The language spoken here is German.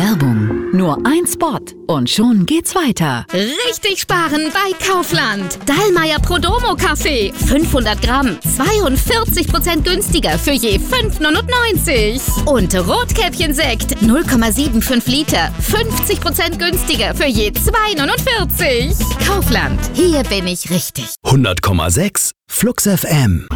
Werbung. Nur ein Spot und schon geht's weiter. Richtig sparen bei Kaufland. Dallmayr Prodomo Kaffee. 500 Gramm. 42% günstiger für je 5,99. Und Rotkäppchen-Sekt. 0,75 Liter. 50% günstiger für je 2,49. Kaufland. Hier bin ich richtig. 100,6 Flux FM.